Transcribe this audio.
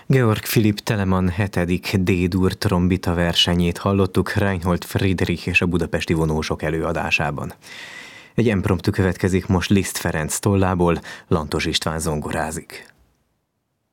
Georg Philipp Telemann 7. D-dur trombita versenyét hallottuk Reinhold Friedrich és a budapesti vonósok előadásában. Egy impromptu következik most Liszt Ferenc tollából, Lantos István zongorázik.